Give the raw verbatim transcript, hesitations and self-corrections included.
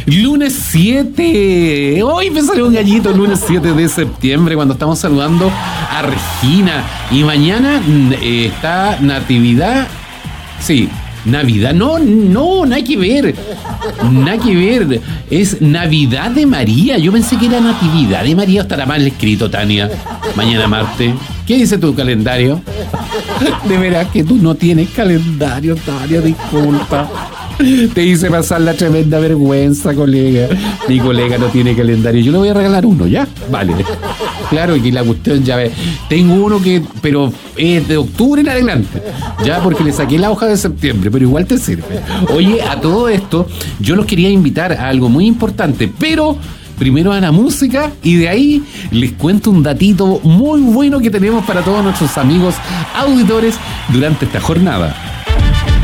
Lunes siete. Hoy me salió un gallito, lunes siete de septiembre, cuando estamos saludando a Regina. Y mañana eh, está Natividad. Sí, Navidad. No, no, nada que ver. Nada que ver. Es Navidad de María. Yo pensé que era Natividad de María. Estará mal escrito, Tania. Mañana martes. ¿Qué dice tu calendario? De veras que tú no tienes calendario, Tania, disculpa. Te hice pasar la tremenda vergüenza, colega. Mi colega no tiene calendario. Yo le voy a regalar uno, ¿ya? Vale. Claro, que la cuestión, ya ves. Tengo uno que, pero es de octubre en adelante. Ya, porque le saqué la hoja de septiembre, pero igual te sirve. Oye, a todo esto, yo los quería invitar a algo muy importante, pero primero a la música y de ahí les cuento un datito muy bueno que tenemos para todos nuestros amigos auditores durante esta jornada.